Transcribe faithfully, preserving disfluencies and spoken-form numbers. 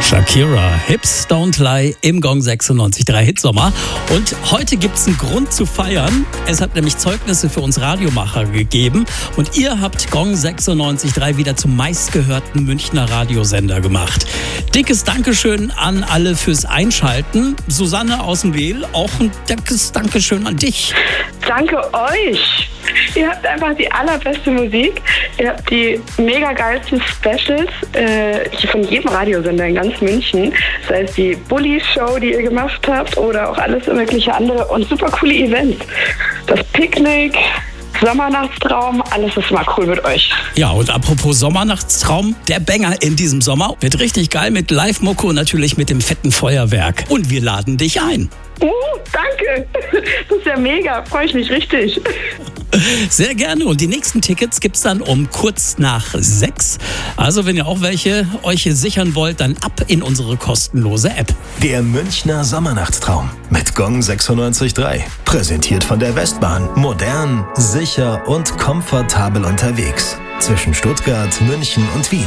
Shakira, Hips Don't Lie im Gong sechsundneunzig Komma drei Hitsommer. Und heute gibt's einen Grund zu feiern. Es hat nämlich Zeugnisse für uns Radiomacher gegeben. Und ihr habt Gong sechsundneunzig Komma drei wieder zum meistgehörten Münchner Radiosender gemacht. Dickes Dankeschön an alle fürs Einschalten. Susanne aus dem Wähl, auch ein dickes Dankeschön an dich. Danke euch. Ihr habt einfach die allerbeste Musik. Ihr habt die mega geilsten Specials äh, von jedem Radiosender in ganz München. Sei es die Bully-Show, die ihr gemacht habt, oder auch alles mögliche andere und super coole Events. Das Picknick, Sommernachtstraum, alles ist mal cool mit euch. Ja, und apropos Sommernachtstraum, der Banger in diesem Sommer wird richtig geil mit Live-Mucke und natürlich mit dem fetten Feuerwerk. Und wir laden dich ein. Uh, danke. Das ist ja mega. Freue ich mich richtig. Sehr gerne. Und die nächsten Tickets gibt's dann um kurz nach sechs. Also wenn ihr auch welche euch sichern wollt, dann ab in unsere kostenlose App. Der Münchner Sommernachtstraum mit Gong sechsundneunzig Komma drei. Präsentiert von der Westbahn. Modern, sicher und komfortabel unterwegs. Zwischen Stuttgart, München und Wien.